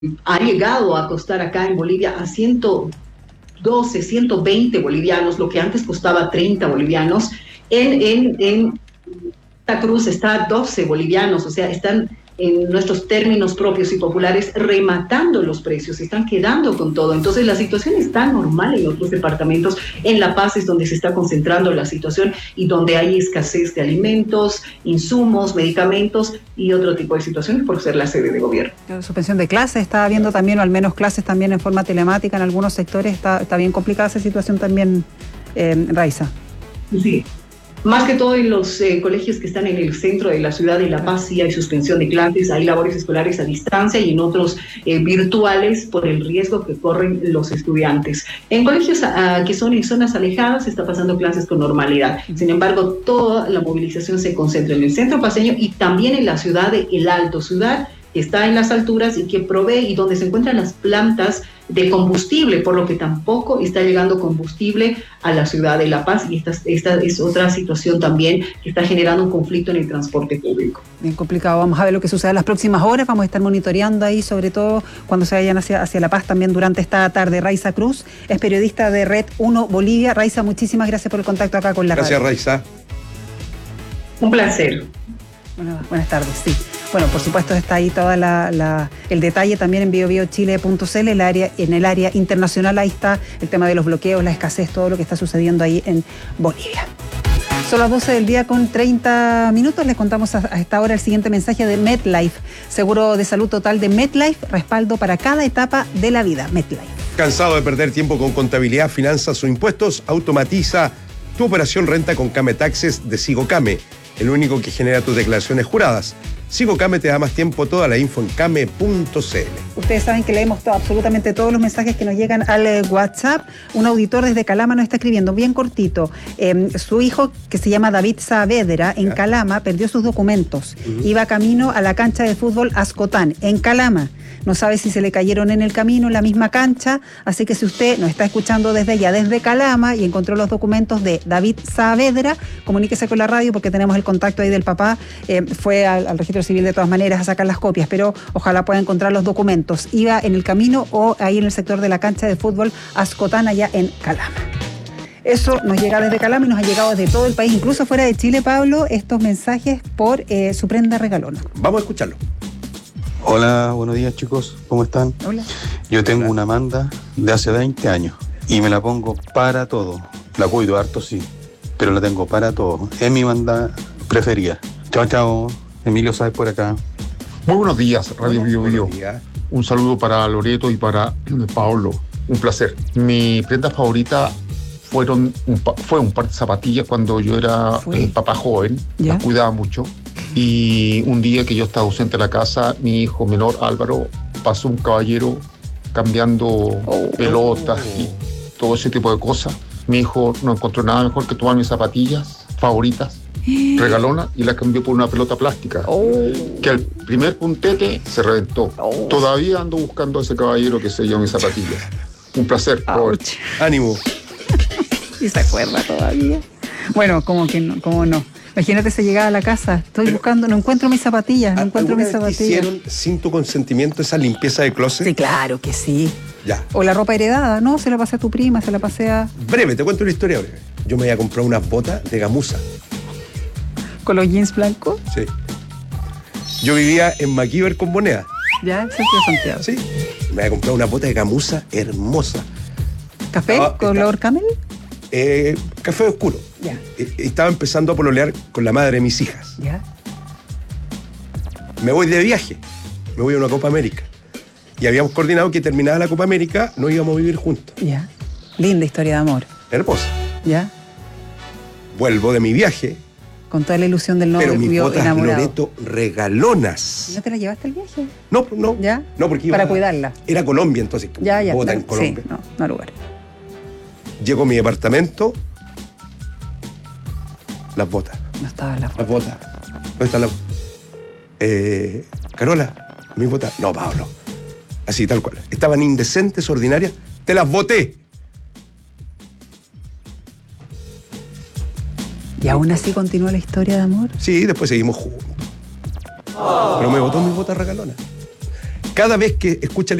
ha llegado a costar acá en Bolivia a 112, 120 bolivianos, lo que antes costaba 30 bolivianos. En Santa Cruz está a 12 bolivianos, o sea, están en nuestros términos propios y populares rematando los precios, se están quedando con todo. Entonces la situación está normal en otros departamentos. En La Paz es donde se está concentrando la situación y donde hay escasez de alimentos, insumos, medicamentos y otro tipo de situaciones por ser la sede de gobierno. Suspensión de clases, está habiendo también, o al menos clases también en forma telemática en algunos sectores. Está bien complicada esa situación también, Raiza. Sí. Más que todo en los colegios que están en el centro de la ciudad de La Paz sí hay suspensión de clases, hay labores escolares a distancia y en otros virtuales por el riesgo que corren los estudiantes. En colegios que son en zonas alejadas se está pasando clases con normalidad. Sin embargo, toda la movilización se concentra en el centro paceño y también en la ciudad de El Alto, ciudad que está en las alturas y que provee y donde se encuentran las plantas de combustible, por lo que tampoco está llegando combustible a la ciudad de La Paz, y esta es otra situación también que está generando un conflicto en el transporte público. Bien complicado, vamos a ver lo que sucede en las próximas horas, vamos a estar monitoreando ahí, sobre todo cuando se vayan hacia La Paz también durante esta tarde. Raiza Cruz es periodista de Red 1 Bolivia. Raiza, muchísimas gracias por el contacto acá con la radio. Gracias, Raiza. Un placer. Buenas tardes, sí. Bueno, por supuesto está ahí todo el detalle también en biobiochile.cl, en el área internacional, ahí está el tema de los bloqueos, la escasez, todo lo que está sucediendo ahí en Bolivia. Son las 12 del día con 30 minutos, les contamos a esta hora el siguiente mensaje de MetLife, seguro de salud total de MetLife, respaldo para cada etapa de la vida. MetLife. ¿Cansado de perder tiempo con contabilidad, finanzas o impuestos? Automatiza tu operación renta con Came Taxes de Sigocame, el único que genera tus declaraciones juradas. Sigocame te da más tiempo, toda la info en came.cl. Ustedes saben que leemos absolutamente todos los mensajes que nos llegan al WhatsApp. Un auditor desde Calama nos está escribiendo, bien cortito. Su hijo, que se llama David Saavedra, en Calama, perdió sus documentos. Iba camino a la cancha de fútbol Ascotán, en Calama. No sabe si se le cayeron en el camino, en la misma cancha. Así que si usted nos está escuchando desde allá, desde Calama, y encontró los documentos de David Saavedra, comuníquese con la radio porque tenemos el contacto ahí del papá. Fue al registro civil de todas maneras a sacar las copias, pero ojalá pueda encontrar los documentos. Iba en el camino o ahí en el sector de la cancha de fútbol Ascotán, allá en Calama. Eso nos llega desde Calama y nos ha llegado desde todo el país, incluso fuera de Chile, Pablo, estos mensajes por su prenda regalona. Vamos a escucharlo. Hola, buenos días, chicos, ¿cómo están? Hola. Yo tengo una manda de hace 20 años y me la pongo para todo. La cuido harto, sí, pero la tengo para todo. Es mi manda preferida. Chao, chao. Emilio Sáez por acá. Muy buenos días, Radio Bio Bio. Un saludo para Loreto y para Paolo. Un placer. Mi prenda favorita fue un par de zapatillas cuando yo era papá joven. ¿Ya? Las cuidaba mucho. Y un día que yo estaba ausente de la casa, mi hijo menor, Álvaro, pasó un caballero cambiando pelotas y todo ese tipo de cosas. Mi hijo no encontró nada mejor que tomar mis zapatillas favoritas, regalona, y las cambió por una pelota plástica. Que al primer puntete se reventó. Todavía ando buscando a ese caballero que se llevó mis zapatillas. Un placer, Robert. Ánimo. ¿Y se acuerda todavía? Bueno, ¿cómo no? Imagínate, se llegaba a la casa, estoy buscando, no encuentro mis zapatillas, ¿Hicieron sin tu consentimiento esa limpieza de closet? Sí, claro que sí. Ya. O la ropa heredada, no, se la pasé a tu prima, se la pasé a... Breve, te cuento una historia breve. Yo me había comprado unas botas de gamuza. ¿Con los jeans blancos? Sí. Yo vivía en Maquíver con Bonea. Ya, centro de Santiago. Sí. Me había comprado una bota de gamuza hermosa. ¿Café? ¿Color camel? Café oscuro. Ya. Estaba empezando a pololear con la madre de mis hijas. Ya. Me voy de viaje. Me voy a una Copa América. Y habíamos coordinado que terminada la Copa América nos íbamos a vivir juntos. Ya. Linda historia de amor. Hermosa. Ya. Vuelvo de mi viaje. Con toda la ilusión del novio pero mis botas enamorado. Loreto regalonas. ¿No te la llevaste al viaje? No. ¿Ya? No, porque iba para cuidarla. Era Colombia, entonces. Ya. Bota en Colombia. Sí, no lugar. Llego a mi departamento. Las botas. No estaba la Las botas. ¿Dónde están las Carola, mis botas. No, Pablo. Así, tal cual. Estaban indecentes, ordinarias. Te las boté. ¿Y aún así continúa la historia de amor? Sí, después seguimos juntos. Pero me botó mis botas regalonas. Cada vez que escucha